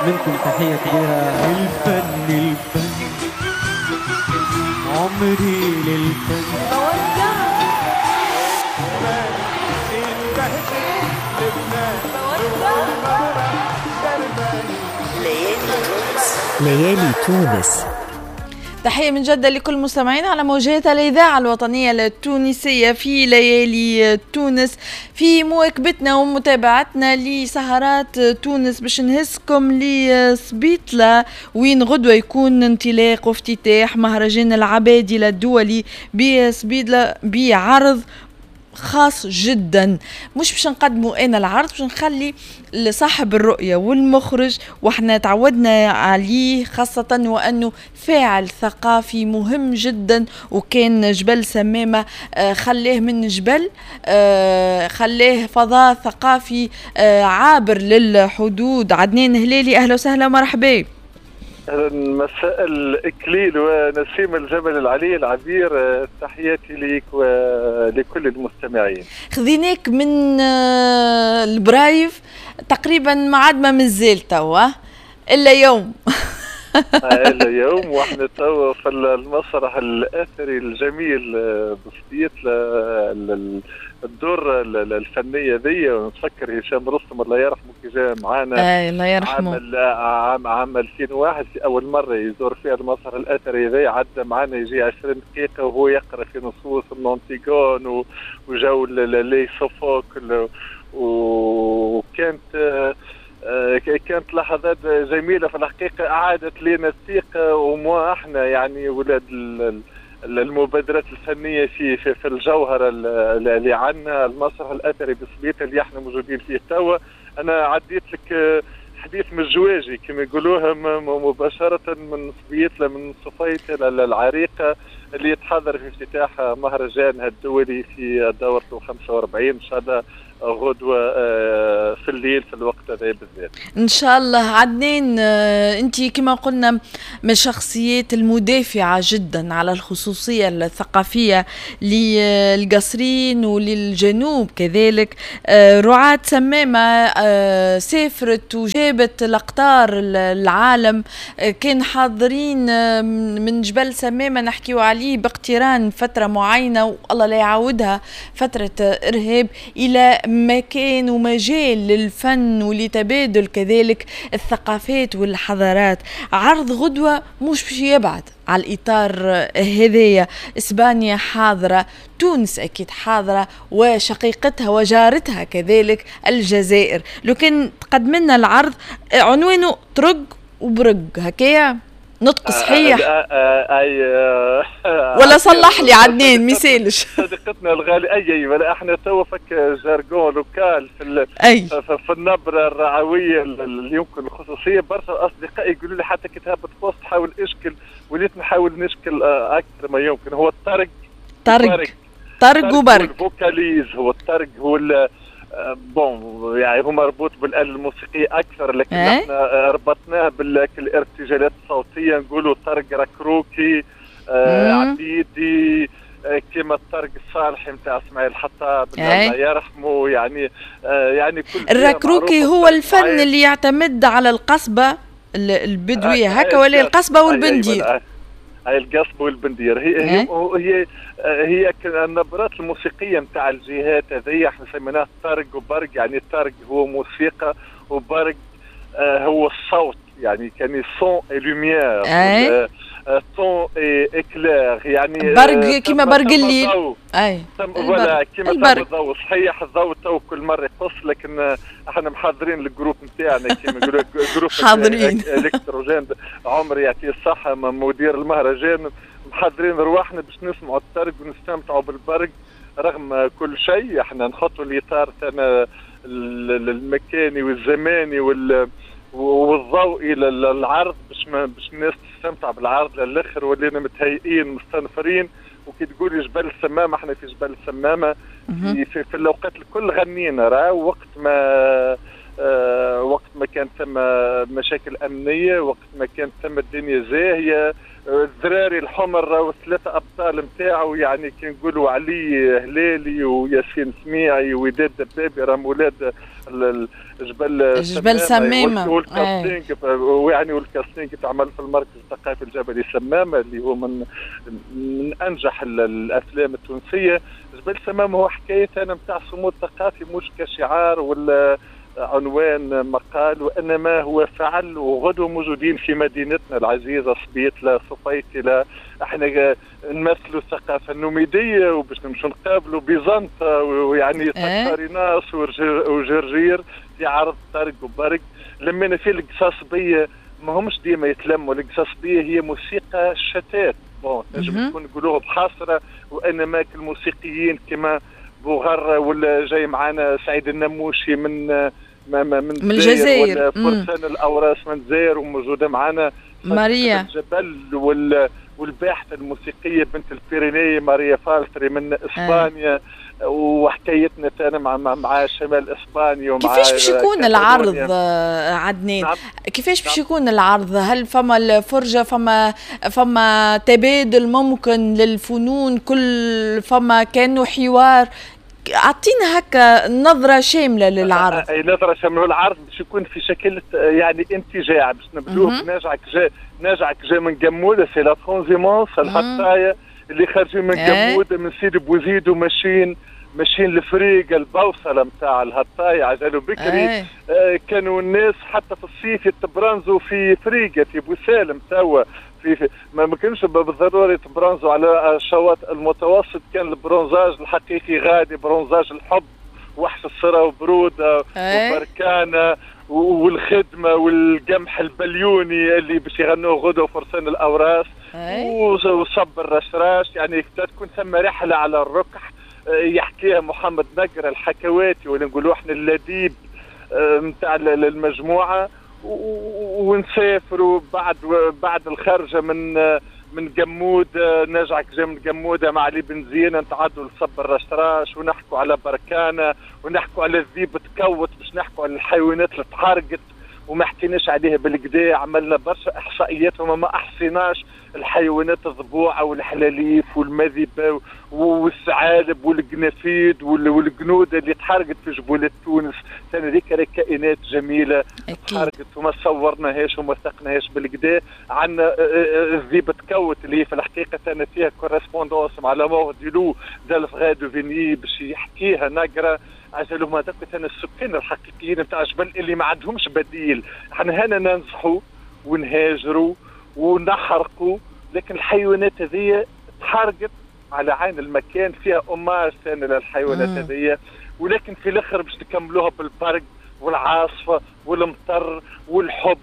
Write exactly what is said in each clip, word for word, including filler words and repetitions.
منكم تحية كبيرة. الفن الفن عمري للفن. ليالي تونس. تحية من جدة لكل مستمعين على موجات الإذاعة الوطنية التونسية في ليالي تونس، في مواكبتنا ومتابعتنا لسهرات تونس باش نهزكم لسبيطلة، وين غدوة يكون انطلاق وافتتاح مهرجان العبادلة الدولي بسبيطلة بعرض خاص جدا. مش باش نقدموا انا العرض، باش نخلي لصاحب الرؤية والمخرج، واحنا تعودنا عليه خاصة وانه فاعل ثقافي مهم جدا، وكان جبل سمامة خلاه من جبل خلاه فضاء ثقافي عابر للحدود. عدنان هلالي، اهلا وسهلا ومرحبا. مساء الإكليل ونسيم الجبل العلي العبير، تحياتي ليك ولكل المستمعين. خذيناك من البرايف تقريبا ما عاد ما مازال توا إلا يوم إلا يوم، واحنا توا في المسرح الأثري الجميل بسبيط الدور الفنيه ذي. ونتفكر هشام رستم الله يرحمه كي جاء معانا اي الله يرحمه عام عام ألفين وواحد في اول مره يزور فيها المسرح الاثري ذي، عدى معانا يجي عشرين دقيقه وهو يقرا في نصوص النونتيغون وجو لي سوفوكل، وكانت كانت لحظات جميله في الحقيقه، اعادت لنا الثقه. وما احنا يعني ولاد المبادرات الفنيه في في, في الجوهره اللي عندنا المسرح الاثري بسبيط اللي احنا موجودين فيه توا. انا عديت لك حديث من الجواجي كما يقولوها مباشره من سبيط من صفيته للعريقه، اللي يتحضر في افتتاح مهرجانها الدولي في دورته خمسة وأربعين ان شاء الله غدوة في الليل في الوقت هذا بالذات إن شاء الله. عدنان، أنت كما قلنا من الشخصيات المدافعة جدا على الخصوصية الثقافية للقصرين وللجنوب كذلك. رعاة سمامة سافرت وجابت الأقطار العالم، كان حاضرين من جبل سمامة نحكيو عليه باقتران فترة معينة والله لا يعاودها فترة إرهاب، إلى مكان ومجال للفن ولتبادل كذلك الثقافات والحضارات. عرض غدوة مش باش يبعد على الإطار هذايا. إسبانيا حاضرة، تونس أكيد حاضرة، وشقيقتها وجارتها كذلك الجزائر. لو كان تقدم لنا العرض عنوانه طرق وبرق هكايا نطق صحيح اي ولا صلح لي عدنان ميسالش صديقتنا الغالي. اي اي ولا احنا تو فك جارجون لوكال في أي. في النبره الرعويه اللي يمكن الخصوصيه. برشا اصدقائي يقولوا لي حتى كتاب تخص تحاول اشكل، وليت نحاول نشكل اكثر ما يمكن. هو الطرق طرق طرق وبرق، الفوكاليز هو الطرق، هو بون يعني هو مربوط بالآلة الموسيقية أكثر، لكن أه؟ احنا ربطناه بالارتجالات الصوتية. نقولوا طرق ركروكي آه عبيدي آه كما الطرق الصالحي نتاع اسماعيل الحطاب الله يرحمه. يعني آه يعني كل الركروكي هو الفن اللي يعتمد على القصبة البدوية آه هكا، ولا القصبة والبندير؟ آه هاي القصبة والبندير هي هي, هي هي النبرات الموسيقيه نتاع الجهات هذه احنا سميناها طرق وبرق. يعني الطرق هو موسيقى وبرق آه هو الصوت، يعني كان سون اي لوميير سون اي اكلير. يعني برق كيما برق الليل. اي ولا كيما الضوء صحيح. الضوء تو كل مره يقص، لكن احنا محضرين الجروب نتاعنا كيما يقولوا جروب حاضرين الكتروجين. عمر يعطيه الصحه مدير المهرجان، محضرين رواحنا باش نسمعوا الطرق ونستمتعوا بالبرق رغم كل شيء. احنا نحطوا الاطار تاعنا المكاني والزماني وال والضوئي للعرض باش باش الناس تستمتع بالعرض للاخر. ولينا متهيئين مستنفرين. وكي تقولي جبل السمامه، احنا في جبل السمامه في, في, في الاوقات الكل غنينا. راه وقت ما آه وقت ما كان ثم مشاكل امنيه، وقت ما كان ثم الدنيا زاهيه. الذراري الحمر والثلاثه ابطال نتاعو يعني كي نقولوا علي هلالي وياسين سميعي وداد دبابي راهم ولاد جبل جبل سمامه والكاستينج ويعني والكاستينج تعمل في المركز الثقافي الجبلي سمامه اللي هو من من انجح الافلام التونسيه. جبل سمامه هو حكايه انا نتاع صمود ثقافي مش كشعار ولا عنوان مقال، وانما هو فعل وغدوه موجودين في مدينتنا العزيزه صبيتله صفيتله. احنا نمثلوا الثقافه النوميديه وباش نمشوا نقابلوا بيزنطه ويعني سكريناس وجرجير في عرض طرق وبرق. لما في القصاصبيه ما همش ديما يتلموا، القصاصبيه هي موسيقى شتات بون نجم تكون نقولوها بحاصره، وانما الموسيقيين كما بوغر ولا جاي معنا سعيد النموشي من من, من الجزائر، فرسان الاوراس من الجزائر، وموجوده معنا ماريا الجبل وال والباحثه الموسيقيه بنت البيريني ماريا فالتري من اسبانيا. آه. وحكايتنا ثاني مع مع شمال اسبانيا. ومع كيفاش باش يكون العرض عدنان؟ نعم. كيفاش باش نعم. يكون العرض؟ هل فما الفرجه، فما فما تبادل ممكن للفنون، كل فما كانه حوار؟ اعطينا هكا نظره شامله للعرض. اي نظره شامله للعرض باش يكون في شكل يعني انتجاع باش نبدوه بناجعك جا ناجعك جا من جموده سي لا ترانزيمونس الهطايه اللي خارجين من جموده من سيدي بوزيد وماشيين ماشيين الفريق البوصله نتاع الهطايه عجلوا بكري. آه كانوا الناس حتى في الصيف يتبرنزوا في فريقه في بوسالم توا في, في ما كانش بالضروري تبرونزوا على الشواطئ المتوسط، كان البرونزاج الحقيقي غادي برونزاج الحب وحش الصرا وبروده وبركانه والخدمه والقمح البليوني اللي باش يغنوه غدوه فرسان الاوراس وصب الرشراش. يعني تكون ثم رحله على الركح يحكيها محمد نقر الحكواتي ولا نقولوا احنا اللذيذ نتاع المجموعه، ونسافروا بعد بعد الخرجه من من جموده نرجعك جا من جموده مع علي بن زينه نتعدوا لصب الرشراش ونحكوا على بركانه ونحكوا على الذيب تكوت باش نحكوا على الحيوانات اللي تحرقت وما حكيناش عليها بالكدا. عملنا برشا احصائيات وما ما احصيناش الحيوانات الضبوعه والحلاليف والمذبه والثعالب والقنافيد والقنود اللي تحرقت في جبولة تونس. ثاني ذيك كائنات جميله تحرقت وما صورناهاش وما ثقناهاش بالكدا. عندنا الذيب تكوت اللي هي في الحقيقه ثاني فيها كورسبوندونس مع لا مور ديلو دالف غادو فيني باش يحكيها نقرا عجلوا هذاك ثاني السكان الحقيقيين نتاع جبل اللي ما عندهمش بديل. احنا هنا ننصحوا ونهاجروا ونحرقوا، لكن الحيوانات هذه تحرقت على عين المكان فيها أماج ثاني للحيوانات هذه، ولكن في الاخر باش نكملوها بالبرق والعاصفه والمطر والحب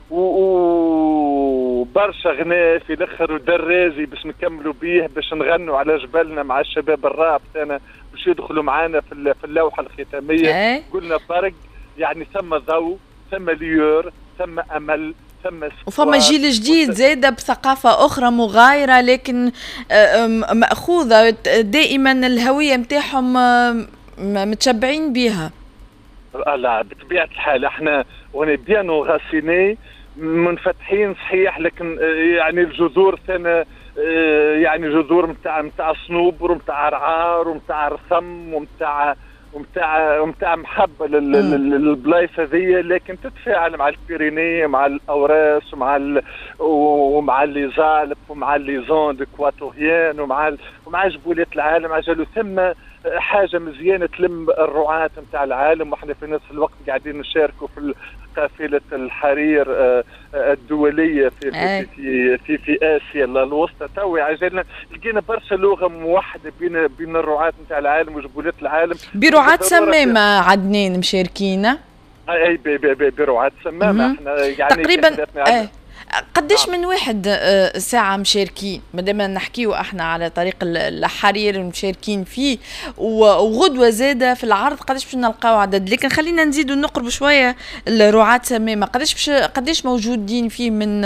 وبرشا غناء في الاخر ودرازي باش نكملوا بيه باش نغنوا على جبلنا مع الشباب الراب ثاني باش يدخلوا معنا في اللوحه الختاميه. قلنا برق يعني ثم ضوء ثم ليور ثم امل ثم وفما جيل جديد زاده بثقافه اخرى مغايره لكن ماخوذه دائما الهويه نتاعهم متشبعين بها. لا بطبيعه الحال احنا وني بيان غاسيني منفتحين صحيح، لكن يعني الجذور ثاني يعني جذور نتاع نتاع صنوبر ونتاع رعار ونتاع رثم ونتاع ومتاع ومتاع محبه للبلايص هذيا، لكن تتفاعل مع البيريني مع الاوراس ومع ال... ومع لي زالب ومع لي زوند اكواتوريان ومع ومع جبولات العالم. عجلوا ثم حاجه مزيانه تلم الرعاة نتاع العالم، واحنا في نفس الوقت قاعدين نشاركوا في قافله الحرير الدوليه في في في, في, في اسيا الوسطى. تو عجلنا لقينا برشا لغه موحده بين بين الرعاة نتاع العالم وجبولات العالم برعاة سمامه. عدنان مشاركين اي برعاة سمامه احنا يعني تقريبا آه. قديش من واحد ساعة مشاركين مادام نحكيو احنا على طريق الحرير مشاركين فيه وغدوة زادة في العرض قديش باش نلقاو عدد؟ لكن خلينا نزيدوا نقرب شوية الرعاة سمامة قديش باش قديش موجودين فيه من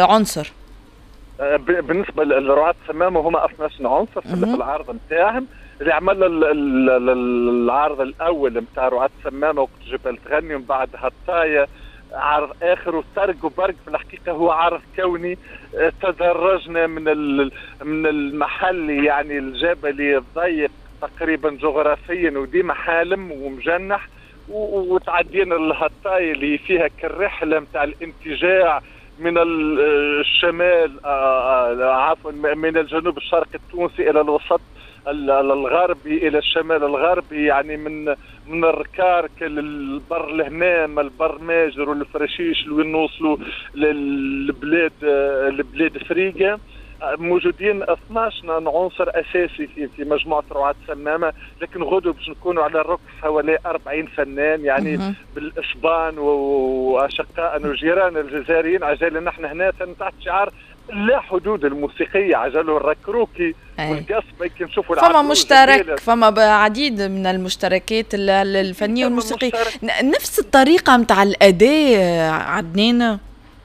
عنصر؟ بالنسبة للرعاة سمامة هما اثناش عنصر في العرض نتاعهم. اللي عمل العرض الاول نتاع رعاة سمامه وقت جبل تغني ومن بعد هالطايه عرض اخر وطرق وبرق. في الحقيقه هو عرض كوني تدرجنا من من المحل يعني الجبلي الضيق تقريبا جغرافيا وديما حالم ومجنح، وتعدينا الهطاي اللي فيها كالرحله نتاع الانتجاع من الشمال عفوا من الجنوب الشرقي التونسي الى الوسط الغربي الى الشمال الغربي، يعني من من الركارك للبر الهمام البر ماجر والفرشيش لوين نوصلوا للبلاد البلاد فريقه. موجودين اثناش عنصر اساسي في في مجموعه رعاة سمامه، لكن غدو باش نكونوا على الركب حوالي أربعين فنان يعني بالاسبان واشقائنا وجيراننا الجزائريين. عجل نحن هنا تحت شعار لا حدود الموسيقيه، عجلوا الركروكي والقصبه يمكن نشوفوا فما مشترك، فما عديد من المشتركات الفنيه والموسيقيه. نفس الطريقه نتاع الاداء عدنان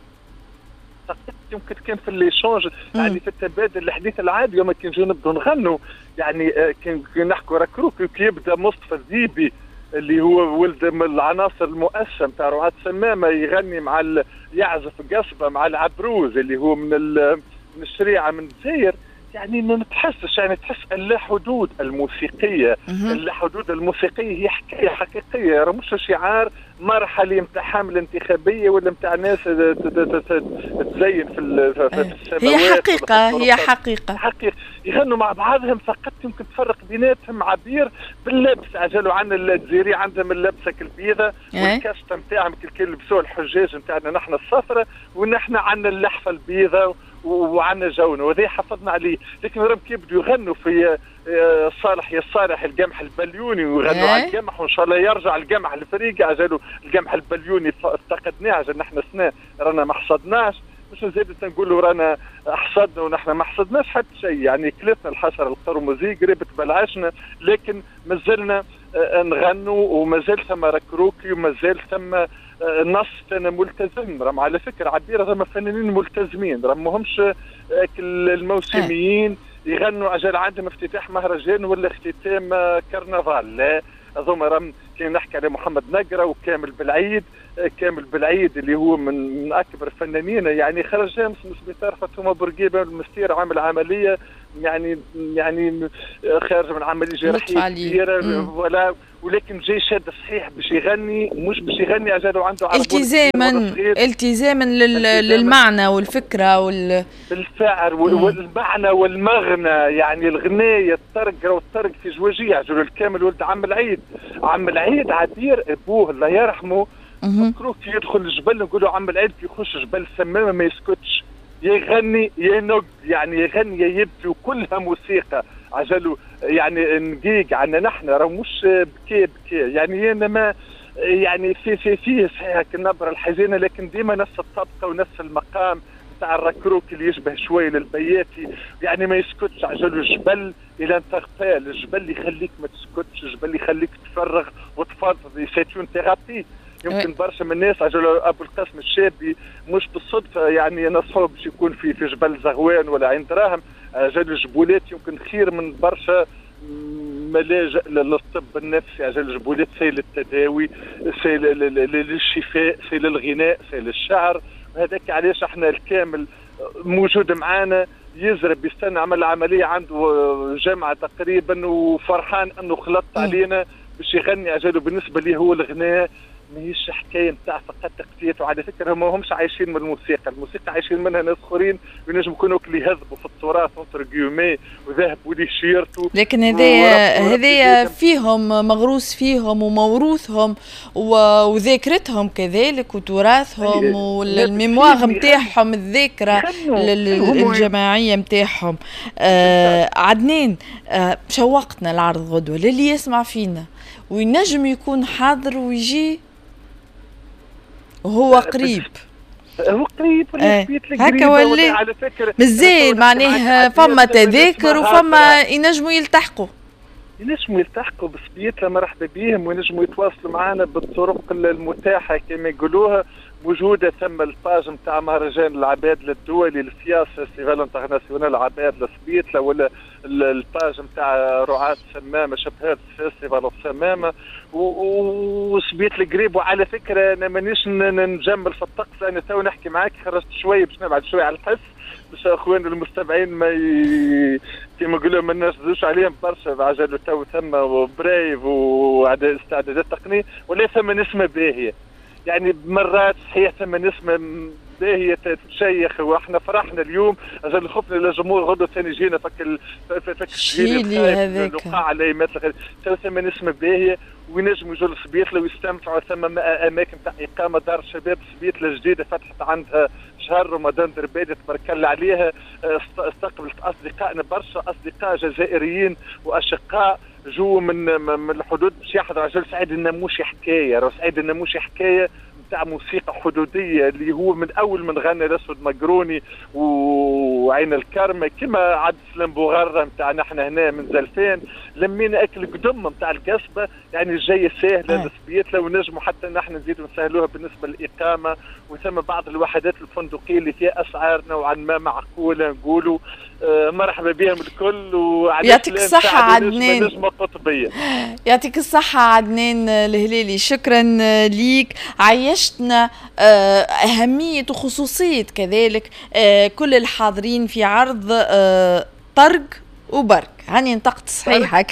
يمكن كان في الليشونج يعني في التبادل الحديث العادي يوم كي نجيو نبداو نغنوا يعني كان نحكوا ركروكي كي يبدا مصطفى الذيبي اللي هو ولد من العناصر المؤسسه نتاع رعاة سمامه يغني مع يعزف قصبه مع العبروز اللي هو من من الشريعه من الجزائر، يعني ما نتحسش يعني تحس اللا حدود الموسيقيه. اللا حدود الموسيقيه هي حكايه حقيقيه، راه مش شعار مرحلي نتاع حمله انتخابيه ولا نتاع ناس تزين في السماوات. هي حقيقه هي حقيقه حقيقه يغنوا مع بعضهم فقط يمكن تفرق بيناتهم عبير باللبس. عجلوا عنا الجزائري عندهم اللبسه البيضاء والكشطه نتاعهم كي يلبسوها الحجاج نتاعنا نحن الصفراء، ونحن عنا اللحفه البيضاء وعنا جونا وذي حفظنا عليه. لكن راهم كي يبدوا يغنوا في صالح يا صالح القمح البليوني ويغنوا على القمح وان شاء الله يرجع القمح الفريقه. عجلوا القمح البليوني افتقدناه، عجل نحن سنه رانا ما حصدناش، مش زايد نقولوا رانا حصدنا ونحن ما حصدناش حتى شيء، يعني كلتنا الحشر القرمزي قريبة بلعشنا، لكن مازلنا نغنوا ومازال ثم ركروكي ومازال ثم نص انا ملتزم. راهم على فكره عبيره راهم فنانين ملتزمين، راهم ماهمش الموسميين يغنوا عجل عندهم افتتاح مهرجان ولا اختتام كرنفال، لا هذوما راهم كي نحكي على محمد نقره وكامل بالعيد. كامل بالعيد اللي هو من, من اكبر الفنانين، يعني خرج جامس من سبيطار فاطمه بورقيبه المستير عامل عمليه يعني يعني خارج من عمليه جراحيه كبيره ولا، ولكن جاي شاد صحيح باش يغني، مش باش يغني عجل عنده التزاما التزاما للمعنى والفكره وال بالفعل والمعنى والمغنى. يعني الغنايه الطرق والطرق في زواجيه عجل الكامل ولد عم العيد. عم العيد عبير ابوه الله يرحمه مكروه كي يدخل الجبل نقولوا عم العيد كي يخش جبل سمامه ما يسكتش، يغني ينق يعني يغني يبكي وكلها موسيقى. عجلوا يعني نقيق عنا نحن راه مش بكي بكي يعني انما يعني في في فيه صحيح النبره الحزينه، لكن ديما نفس الطبقه ونفس المقام تاع الركروك اللي يشبه شوي للبياتي، يعني ما يسكتش. عجلوا الجبل الى ان تغفال، الجبل يخليك ما تسكتش، الجبل يخليك تفرغ وتفضفض. سيتون ثيرابي يمكن برشا من الناس عجلوا ابو القاسم الشابي مش بالصدفه يعني نصحوه باش يكون في في جبل زغوان ولا عين دراهم. عجل الجبولات يمكن خير من برشا ملاجئ للطب النفسي. عجل الجبولات سي للتداوي، سي للشفاء، سي للغناء، سي للشعر. هذاك علاش احنا الكامل موجود معانا يزرب يستنى عمل عمليه عنده جامعه تقريبا وفرحان انه خلط علينا باش يغني. عجله بالنسبه لي هو الغناء ماهيش حكايه نتاع فقط تقطيات، وعلى فكره ما همش عايشين من الموسيقى، الموسيقى عايشين منها ناس اخرين ينجم يكونوا اللي يهذبوا في التراث اونتر جيومي وذهبوا لي شيرتو. لكن هذايا هذايا فيهم مغروس فيهم وموروثهم وذاكرتهم كذلك وتراثهم والميموار نتاعهم الذاكره الجماعيه نتاعهم. آه عدنان آه شوقتنا العرض غدوه للي يسمع فينا وينجم يكون حاضر ويجي وهو قريب. هو قريب آه. هكا ولا على فكره مازال معناه فما تذاكر وفما ينجموا يلتحقوا ينجموا يلتحقوا بسبيتها مرحبا بهم، وينجموا يتواصلوا معنا بالطرق المتاحه كما يقولوها. موجوده ثم الباج نتاع مهرجان العباد الدولي الفياس فيستيفال انترناسيونال العباد لسبيتلا، ولا الباج نتاع رعاة سمامه شبهات فيستيفال اوف سمامه وسبيت القريب. وعلى فكره انا مانيش نجمل في الطقس، انا تو نحكي معاك خرجت شويه باش نبعد شويه على الحس باش اخواننا المستمعين ما ي... كما نقولوا ما نركزوش عليهم برشا. عجلوا تو ثم وبرايف واستعدادات تقنيه ولا ثم نسمه باهيه، يعني مرات صحيح ثم نسمه باهيه تشيخ واحنا فرحنا اليوم اجل خفنا للجمهور غدوه ثاني جينا فك ال... فك الشيلي هذاك الوقاع على مثل ثم نسمه باهيه وينجموا يجوا لصبيتله ويستمتعوا. ثم اماكن تاع اقامه دار الشباب صبيتله جديده فتحت عندها شهر رمضان دربادة تبارك الله عليها، استقبلت اصدقائنا برشا اصدقاء جزائريين واشقاء جو من من الحدود باش يحضروا عجل سعيد الناموشي حكايه. راه سعيد الناموشي حكايه نتاع موسيقى حدوديه اللي هو من اول من غنى الاسود مقروني وعين الكرمه كما عبد السلام بوغره نتاعنا احنا هنا من زلفان لمينا اكل قدم نتاع القصبه، يعني الجايه ساهله لسبيتله ونجموا حتى نحن نزيدوا نسهلوها بالنسبه للاقامه. وثم بعض الوحدات الفندقيه اللي فيها اسعار نوعا ما معقوله نقولوا آه مرحبا بهم الكل. يعطيك الصحه عدنان، نجمه قطبيه. يعطيك الصحه عدنان الهلالي، شكرا ليك. عيشتنا اهميه وخصوصيه كذلك كل الحاضرين في عرض طرق وبرك. هاني نطقت صحيحك.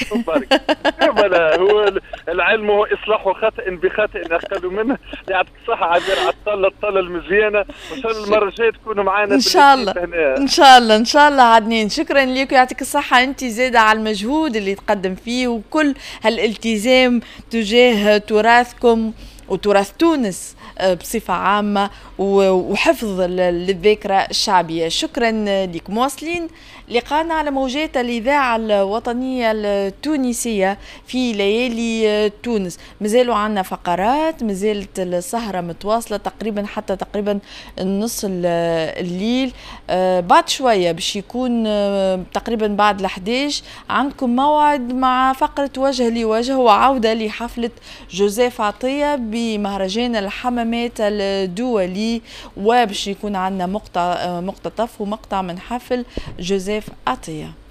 ولا هو العلم هو اصلاح خطا بخطا اقل منه. يعطيك الصحه عبير على الطله الطله المزيانه، وان شاء الله المره الجايه تكونوا معنا ان شاء الله ان شاء الله ان شاء الله عدنان. شكرا لك ويعطيك الصحه انت زاده على المجهود اللي تقدم فيه وكل هالالتزام تجاه تراثكم وتراث تونس بصفة عامة وحفظ للذاكرة الشعبية. شكرا لك. مواصلين لقانا على موجات الإذاعة الوطنية التونسية في ليالي تونس. مازالوا عنا فقرات، مازالت السهرة متواصلة تقريبا حتى تقريبا نص الليل. بعد شوية باش يكون تقريبا بعد الحداش عندكم موعد مع فقرة وجه لوجه وعودة لحفلة جوزيف عطية بمهرجان الحمامات الدولي، وباش يكون عندنا مقطع مقتطف ومقطع من حفل جوزيف عطية.